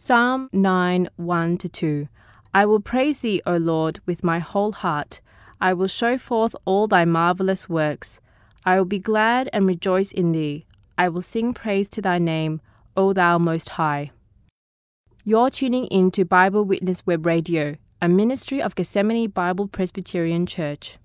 Psalm 9, 1-2. I will praise thee, O Lord, with my whole heart. I will show forth all thy marvelous works. I will be glad and rejoice in thee. I will sing praise to thy name, O thou Most High. You're tuning in to Bible Witness Web Radio, a ministry of Gethsemane Bible Presbyterian Church.